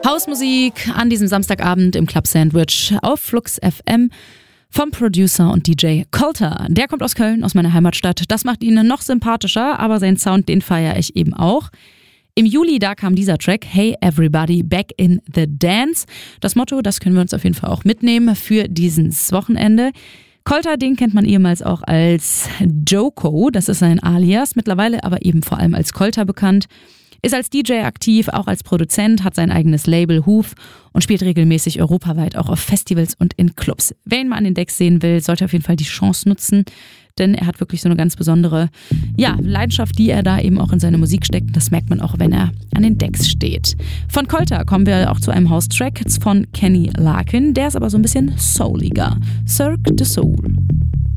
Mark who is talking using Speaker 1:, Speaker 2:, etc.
Speaker 1: Hausmusik an diesem Samstagabend im Club Sandwich auf Flux FM vom Producer und DJ Colter. Der kommt aus Köln, aus meiner Heimatstadt. Das macht ihn noch sympathischer, aber seinen Sound, den feiere ich eben auch. Im Juli, da kam dieser Track, Hey Everybody, Back in the Dance. Das Motto, das können wir uns auf jeden Fall auch mitnehmen für dieses Wochenende. Colter, den kennt man ehemals auch als Joko, das ist sein Alias, mittlerweile aber eben vor allem als Colter bekannt. Ist als DJ aktiv, auch als Produzent, hat sein eigenes Label Hoof und spielt regelmäßig europaweit auch auf Festivals und in Clubs. Wer ihn mal an den Decks sehen will, sollte auf jeden Fall die Chance nutzen, denn er hat wirklich so eine ganz besondere Leidenschaft, die er da eben auch in seine Musik steckt. Das merkt man auch, wenn er an den Decks steht. Von Colter kommen wir auch zu einem House-Track von Kenny Larkin, der ist aber so ein bisschen souliger. Cirque du Soul.